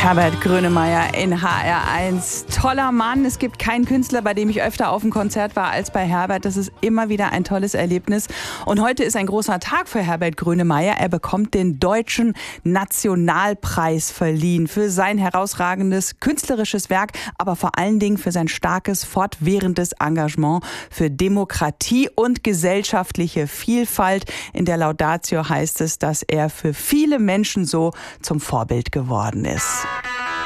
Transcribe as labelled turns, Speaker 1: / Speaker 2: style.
Speaker 1: Herbert Grönemeyer in HR1. Toller Mann. Es gibt keinen Künstler, bei dem ich öfter auf dem Konzert war als bei Herbert. Das ist immer wieder ein tolles Erlebnis. Und heute ist ein großer Tag für Herbert Grönemeyer. Er bekommt den Deutschen Nationalpreis verliehen für sein herausragendes künstlerisches Werk, aber vor allen Dingen für sein starkes, fortwährendes Engagement für Demokratie und gesellschaftliche Vielfalt. In der Laudatio heißt es, dass er für viele Menschen so zum Vorbild geworden ist.